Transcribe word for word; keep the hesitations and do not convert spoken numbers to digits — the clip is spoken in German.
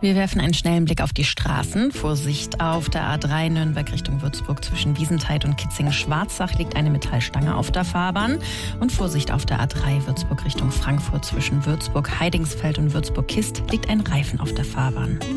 Wir werfen einen schnellen Blick auf die Straßen. Vorsicht auf der A drei Nürnberg Richtung Würzburg zwischen Wiesentheid und Kitzingen-Schwarzach liegt eine Metallstange auf der Fahrbahn. Und Vorsicht auf der A drei Würzburg Richtung Frankfurt zwischen Würzburg-Heidingsfeld und Würzburg-Kist liegt ein Reifen auf der Fahrbahn.